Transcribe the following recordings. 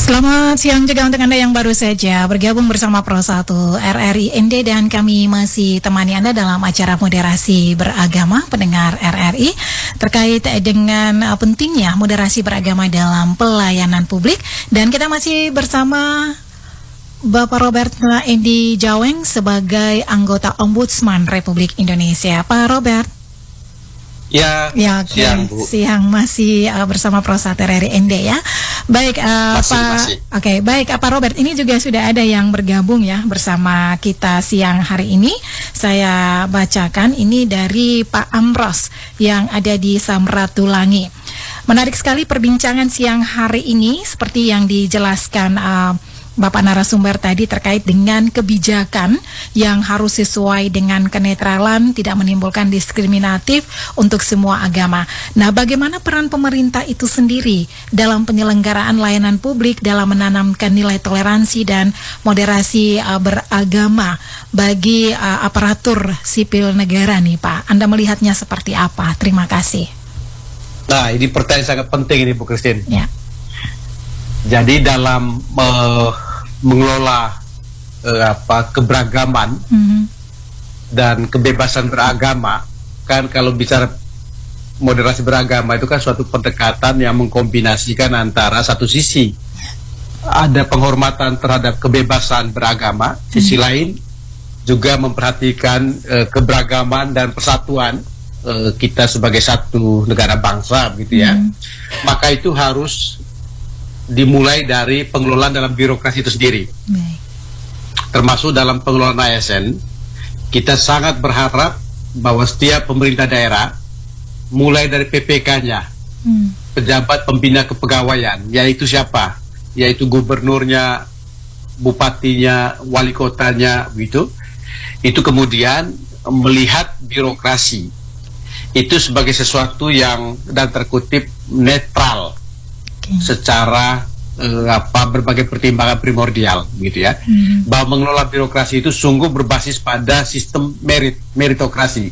Selamat siang juga untuk Anda yang baru saja bergabung bersama Pro 1 RRI ND, dan kami masih temani Anda dalam acara moderasi beragama pendengar RRI terkait dengan pentingnya moderasi beragama dalam pelayanan publik. Dan kita masih bersama Bapak Robert Endi Jaweng sebagai anggota Ombudsman Republik Indonesia. Pak Robert. Ya, okay. Siang Bu. Siang masih bersama Pro 1 RRI ND ya. Baik, masih. Oke, baik Pak Robert, ini juga sudah ada yang bergabung ya bersama kita siang hari ini. Saya bacakan ini dari Pak Amros yang ada di Samratulangi. Menarik sekali perbincangan siang hari ini seperti yang dijelaskan Bapak narasumber tadi terkait dengan kebijakan yang harus sesuai dengan kenetralan, tidak menimbulkan diskriminatif untuk semua agama. Nah, bagaimana peran pemerintah itu sendiri dalam penyelenggaraan layanan publik dalam menanamkan nilai toleransi dan moderasi beragama bagi aparatur sipil negara nih Pak? Anda melihatnya seperti apa? Terima kasih. Nah, ini pertanyaan sangat penting ini Bu Christine. Ya. Jadi dalam mengelola keberagaman dan kebebasan beragama, kan kalau bicara moderasi beragama itu kan suatu pendekatan yang mengkombinasikan antara satu sisi ada penghormatan terhadap kebebasan beragama, sisi lain juga memperhatikan keberagaman dan persatuan kita sebagai satu negara bangsa, gitu ya. Maka itu harus dimulai dari pengelolaan dalam birokrasi itu sendiri. Termasuk dalam pengelolaan ASN, kita sangat berharap bahwa setiap pemerintah daerah, mulai dari PPK-nya, pejabat pembina kepegawaian, yaitu siapa? Yaitu gubernurnya, bupatinya, wali kotanya, begitu. Itu kemudian melihat birokrasi itu sebagai sesuatu yang dan terkutip netral secara berbagai pertimbangan primordial, gitu ya. Bahwa mengelola birokrasi itu sungguh berbasis pada sistem meritokrasi,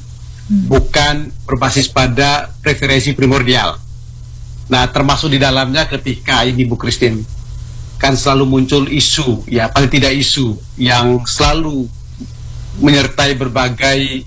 bukan berbasis pada preferensi primordial. Nah, termasuk di dalamnya ketika ini Bu Christine, kan selalu muncul isu, ya paling tidak isu yang selalu menyertai berbagai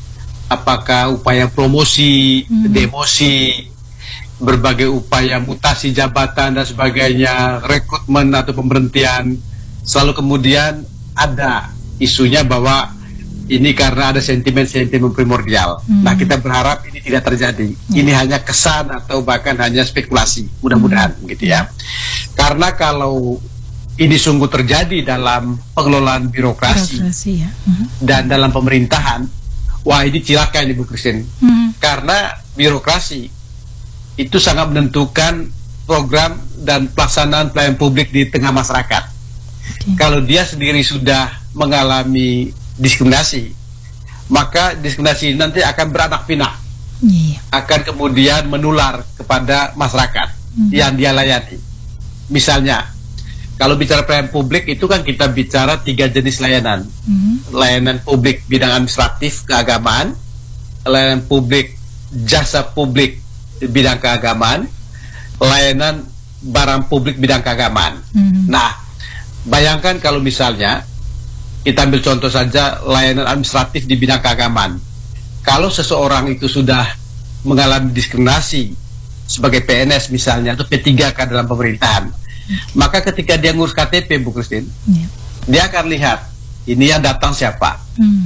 apakah upaya promosi, demosi, berbagai upaya mutasi jabatan dan sebagainya, rekrutmen atau pemberhentian, selalu kemudian ada isunya bahwa ini karena ada sentimen-sentimen primordial. Nah, kita berharap ini tidak terjadi. Ini hanya kesan atau bahkan hanya spekulasi, mudah-mudahan gitu ya. Karena kalau ini sungguh terjadi dalam pengelolaan birokrasi ya. Dan dalam pemerintahan, wah ini cilaka ini Bu Christine. Karena birokrasi itu sangat menentukan program dan pelaksanaan pelayanan publik di tengah masyarakat. Kalau dia sendiri sudah mengalami diskriminasi, maka diskriminasi nanti akan beranak pinak, akan kemudian menular kepada masyarakat yang dia layani. Misalnya, kalau bicara pelayanan publik itu kan kita bicara 3 jenis layanan. Layanan publik bidang administratif keagamaan, layanan publik jasa publik bidang keagamaan, layanan barang publik bidang keagamaan. Nah, bayangkan kalau misalnya kita ambil contoh saja layanan administratif di bidang keagamaan. Kalau seseorang itu sudah mengalami diskriminasi sebagai PNS misalnya atau P3K dalam pemerintahan, maka ketika dia ngurus KTP Bu Christine, dia akan lihat ini yang datang siapa,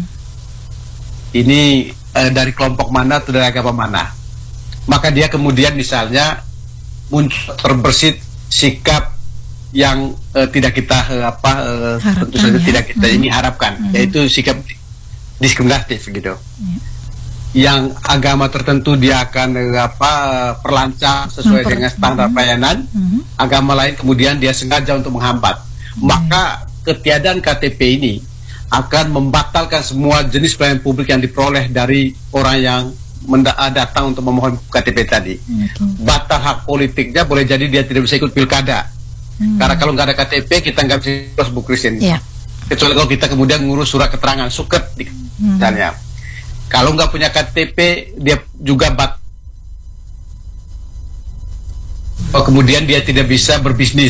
ini dari kelompok mana atau dari agama mana. Maka dia kemudian misalnya muncul terbersit sikap yang tidak kita tentu saja tidak kita ini harapkan, yaitu sikap diskriminatif gitu. Yang agama tertentu dia akan perlancar sesuai dengan standar pelayanan, agama lain kemudian dia sengaja untuk menghambat. Maka ketiadaan KTP ini akan membatalkan semua jenis pelayanan publik yang diperoleh dari orang yang datang untuk memohon KTP tadi. Batal hak politiknya, boleh jadi dia tidak bisa ikut pilkada. Karena kalau nggak ada KTP kita nggak bisa lolos Bu Christine. Kecuali kalau kita kemudian ngurus surat keterangan suket misalnya. Kalau nggak punya KTP dia juga kemudian dia tidak bisa berbisnis.